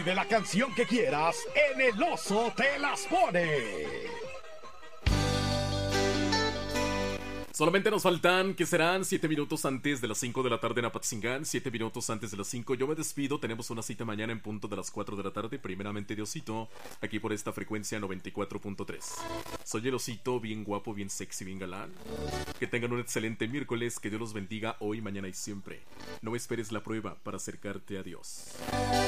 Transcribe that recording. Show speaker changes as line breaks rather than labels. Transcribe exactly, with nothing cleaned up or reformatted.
Pide la canción que quieras en El Oso Te Las Pone.
Solamente nos faltan, que serán siete minutos antes de las cinco de la tarde en Apatzingán, siete minutos antes de las cinco. Yo me despido, tenemos una cita mañana en punto de las cuatro de la tarde, primeramente Diosito, aquí por esta frecuencia noventa y cuatro punto tres. Soy el Osito, bien guapo, bien sexy, bien galán. Que tengan un excelente miércoles, que Dios los bendiga hoy, mañana y siempre. No esperes la prueba para acercarte a Dios.